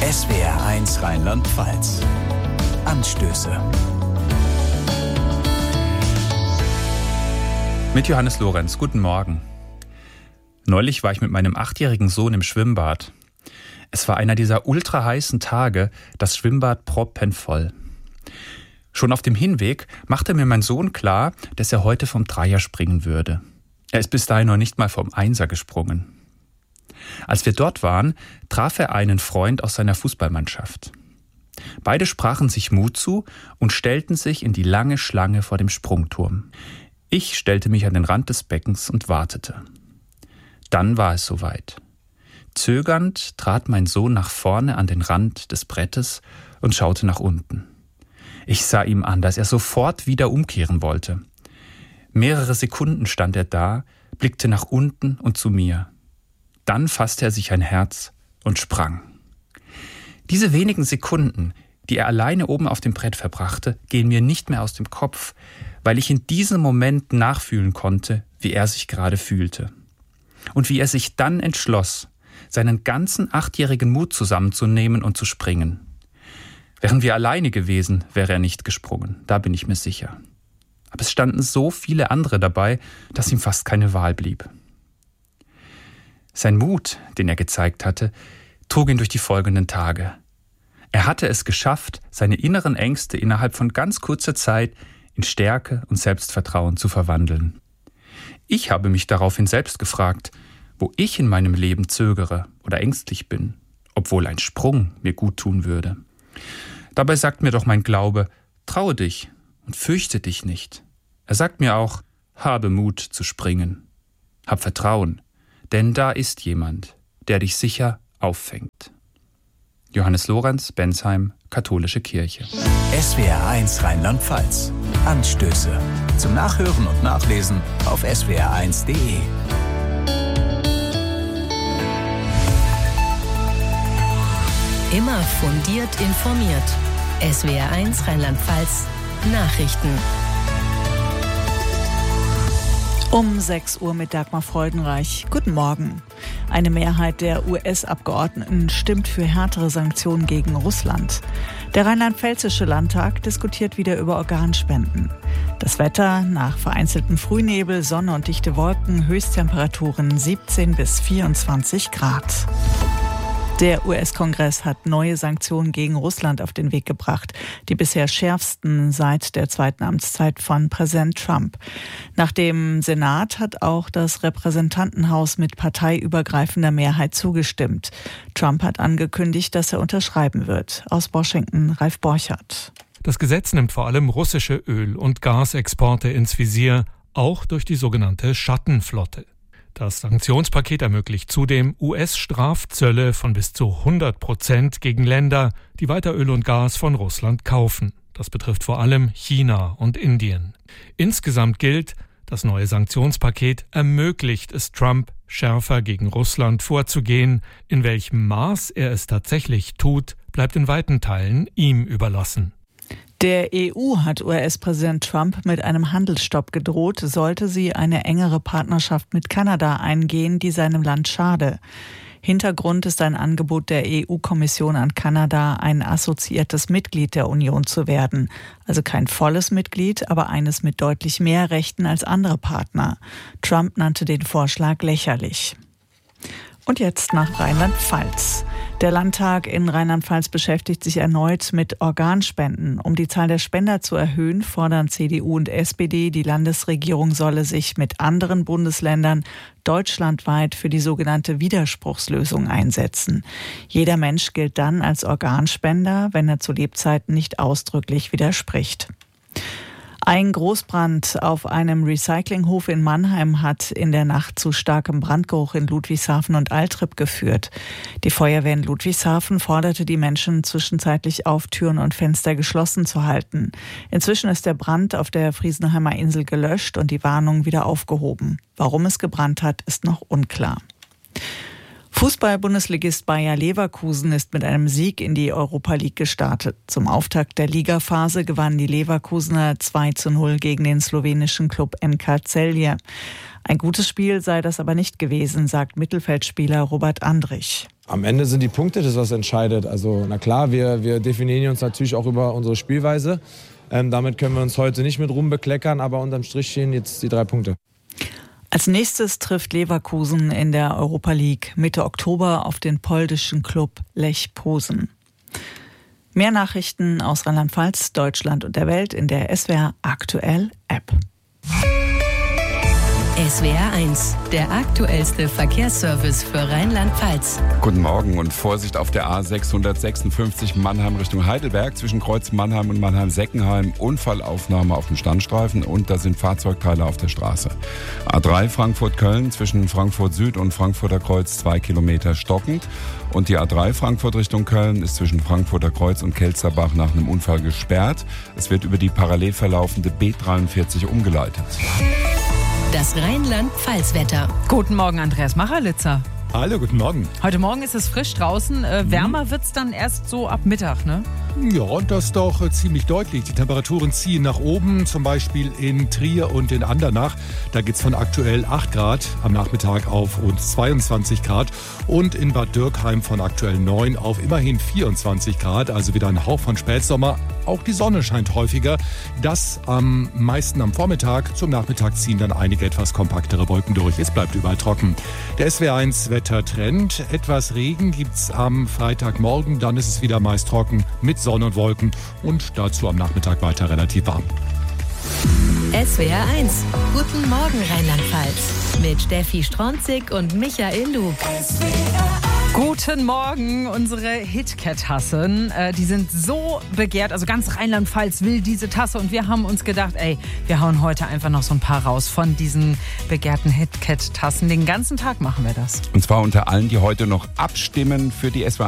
SWR1 Rheinland-Pfalz. Anstöße. Mit Johannes Lorenz, guten Morgen. Neulich war ich mit meinem 8-jährigen Sohn im Schwimmbad. Es war einer dieser ultraheißen Tage, das Schwimmbad proppenvoll. Schon auf dem Hinweg machte mir mein Sohn klar, dass er heute vom Dreier springen würde. Er ist bis dahin noch nicht mal vom Einser gesprungen. Als wir dort waren, traf er einen Freund aus seiner Fußballmannschaft. Beide sprachen sich Mut zu und stellten sich in die lange Schlange vor dem Sprungturm. Ich stellte mich an den Rand des Beckens und wartete. Dann war es soweit. Zögernd trat mein Sohn nach vorne an den Rand des Brettes und schaute nach unten. Ich sah ihm an, dass er sofort wieder umkehren wollte. Mehrere Sekunden stand er da, blickte nach unten und zu mir. Dann fasste er sich ein Herz und sprang. Diese wenigen Sekunden, die er alleine oben auf dem Brett verbrachte, gehen mir nicht mehr aus dem Kopf, weil ich in diesem Moment nachfühlen konnte, wie er sich gerade fühlte. Und wie er sich dann entschloss, seinen ganzen 8-jährigen Mut zusammenzunehmen und zu springen. Wären wir alleine gewesen, wäre er nicht gesprungen, da bin ich mir sicher. Aber es standen so viele andere dabei, dass ihm fast keine Wahl blieb. Sein Mut, den er gezeigt hatte, trug ihn durch die folgenden Tage. Er hatte es geschafft, seine inneren Ängste innerhalb von ganz kurzer Zeit in Stärke und Selbstvertrauen zu verwandeln. Ich habe mich daraufhin selbst gefragt, wo ich in meinem Leben zögere oder ängstlich bin, obwohl ein Sprung mir gut tun würde. Dabei sagt mir doch mein Glaube, traue dich und fürchte dich nicht. Er sagt mir auch, habe Mut zu springen. Hab Vertrauen, denn da ist jemand, der dich sicher auffängt. Johannes Lorenz, Bensheim, Katholische Kirche. SWR1 Rheinland-Pfalz. Anstöße. Zum Nachhören und Nachlesen auf swr1.de. Immer fundiert informiert. SWR1 Rheinland-Pfalz Nachrichten. Um 6 Uhr mit Dagmar Freudenreich. Guten Morgen. Eine Mehrheit der US-Abgeordneten stimmt für härtere Sanktionen gegen Russland. Der rheinland-pfälzische Landtag diskutiert wieder über Organspenden. Das Wetter: nach vereinzeltem Frühnebel, Sonne und dichte Wolken, Höchsttemperaturen 17 bis 24 Grad. Der US-Kongress hat neue Sanktionen gegen Russland auf den Weg gebracht, die bisher schärfsten seit der zweiten Amtszeit von Präsident Trump. Nach dem Senat hat auch das Repräsentantenhaus mit parteiübergreifender Mehrheit zugestimmt. Trump hat angekündigt, dass er unterschreiben wird. Aus Washington, Ralf Borchert. Das Gesetz nimmt vor allem russische Öl- und Gasexporte ins Visier, auch durch die sogenannte Schattenflotte. Das Sanktionspaket ermöglicht zudem US-Strafzölle von bis zu 100% gegen Länder, die weiter Öl und Gas von Russland kaufen. Das betrifft vor allem China und Indien. Insgesamt gilt, das neue Sanktionspaket ermöglicht es Trump, schärfer gegen Russland vorzugehen. In welchem Maß er es tatsächlich tut, bleibt in weiten Teilen ihm überlassen. Der EU hat US-Präsident Trump mit einem Handelsstopp gedroht, sollte sie eine engere Partnerschaft mit Kanada eingehen, die seinem Land schade. Hintergrund ist ein Angebot der EU-Kommission an Kanada, ein assoziiertes Mitglied der Union zu werden. Also kein volles Mitglied, aber eines mit deutlich mehr Rechten als andere Partner. Trump nannte den Vorschlag lächerlich. Und jetzt nach Rheinland-Pfalz. Der Landtag in Rheinland-Pfalz beschäftigt sich erneut mit Organspenden. Um die Zahl der Spender zu erhöhen, fordern CDU und SPD, die Landesregierung solle sich mit anderen Bundesländern deutschlandweit für die sogenannte Widerspruchslösung einsetzen. Jeder Mensch gilt dann als Organspender, wenn er zu Lebzeiten nicht ausdrücklich widerspricht. Ein Großbrand auf einem Recyclinghof in Mannheim hat in der Nacht zu starkem Brandgeruch in Ludwigshafen und Altrip geführt. Die Feuerwehr in Ludwigshafen forderte die Menschen zwischenzeitlich auf, Türen und Fenster geschlossen zu halten. Inzwischen ist der Brand auf der Friesenheimer Insel gelöscht und die Warnung wieder aufgehoben. Warum es gebrannt hat, ist noch unklar. Fußball-Bundesligist Bayer Leverkusen ist mit einem Sieg in die Europa League gestartet. Zum Auftakt der Ligaphase gewannen die Leverkusener 2:0 gegen den slowenischen Klub NK Celje. Ein gutes Spiel sei das aber nicht gewesen, sagt Mittelfeldspieler Robert Andrich. Am Ende sind die Punkte das, was entscheidet. Also na klar, wir definieren uns natürlich auch über unsere Spielweise. Damit können wir uns heute nicht mit Ruhm bekleckern, aber unterm Strich stehen jetzt die 3 Punkte. Als nächstes trifft Leverkusen in der Europa League Mitte Oktober auf den polnischen Klub Lech Posen. Mehr Nachrichten aus Rheinland-Pfalz, Deutschland und der Welt in der SWR Aktuell App. SWR 1, der aktuellste Verkehrsservice für Rheinland-Pfalz. Guten Morgen und Vorsicht auf der A656 Mannheim Richtung Heidelberg zwischen Kreuz Mannheim und Mannheim-Seckenheim. Unfallaufnahme auf dem Standstreifen und da sind Fahrzeugteile auf der Straße. A3 Frankfurt-Köln zwischen Frankfurt Süd und Frankfurter Kreuz 2 Kilometer stockend. Und die A3 Frankfurt Richtung Köln ist zwischen Frankfurter Kreuz und Kelsterbach nach einem Unfall gesperrt. Es wird über die parallel verlaufende B43 umgeleitet. Das Rheinland-Pfalz-Wetter. Guten Morgen, Andreas Macherlitzer. Hallo, guten Morgen. Heute Morgen ist es frisch draußen. Wärmer wird es dann erst so ab Mittag, ne? Ja, das ist doch ziemlich deutlich. Die Temperaturen ziehen nach oben, zum Beispiel in Trier und in Andernach. Da geht es von aktuell 8 Grad am Nachmittag auf rund 22 Grad. Und in Bad Dürkheim von aktuell 9 auf immerhin 24 Grad. Also wieder ein Hauch von Spätsommer. Auch die Sonne scheint häufiger. Das am meisten am Vormittag. Zum Nachmittag ziehen dann einige etwas kompaktere Wolken durch. Es bleibt überall trocken. Der SWR1 Wettertrend. Etwas Regen gibt's am Freitagmorgen. Dann ist es wieder meist trocken mit Sonne und Wolken und dazu am Nachmittag weiter relativ warm. SWR 1, guten Morgen Rheinland-Pfalz. Mit Steffi Stronzig und Michael Lug. Guten Morgen, unsere HitKat-Tassen. Die sind so begehrt, also ganz Rheinland-Pfalz will diese Tasse. Und wir haben uns gedacht, wir hauen heute einfach noch so ein paar raus von diesen begehrten HitKat-Tassen. Den ganzen Tag machen wir das. Und zwar unter allen, die heute noch abstimmen für die SWR